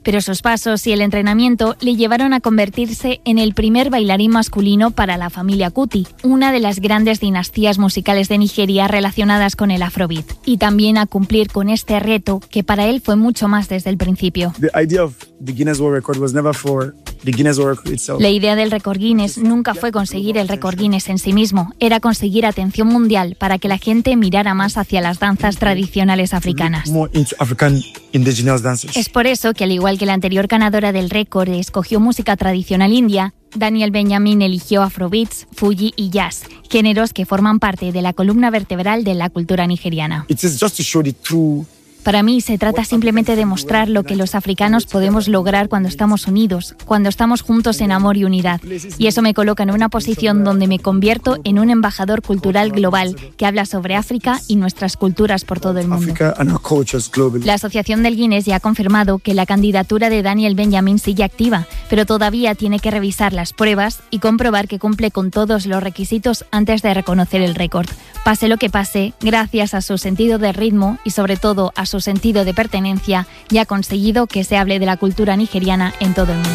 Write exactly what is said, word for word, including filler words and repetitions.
pero sus pasos y el entrenamiento le llevaron a convertirse en el primer bailarín masculino para la familia Kuti, una de las grandes dinastías musicales de Nigeria relacionadas con el Afrobeat, y también a cumplir con este reto que para él fue mucho más desde el principio. The idea of the Guinness World Record was never for the Guinness World Record itself. La idea del récord Guinness nunca fue conseguir el récord Guinness en sí mismo, era conseguir atención mundial para que la gente mirara más hacia las danzas tradicionales africanas. More into African indigenous dances. Es por eso que, al igual que la anterior ganadora del récord escogió música tradicional india, Daniel Benjamin eligió Afrobeats, Fuji y Jazz, géneros que forman parte de la columna vertebral de la cultura nigeriana. It is just to show the true. Para mí se trata simplemente de mostrar lo que los africanos podemos lograr cuando estamos unidos, cuando estamos juntos en amor y unidad. Y eso me coloca en una posición donde me convierto en un embajador cultural global que habla sobre África y nuestras culturas por todo el mundo. La Asociación del Guinness ya ha confirmado que la candidatura de Daniel Benjamin sigue activa, pero todavía tiene que revisar las pruebas y comprobar que cumple con todos los requisitos antes de reconocer el récord. Pase lo que pase, gracias a su sentido de ritmo y sobre todo a su sentido de pertenencia, ya ha conseguido que se hable de la cultura nigeriana en todo el mundo.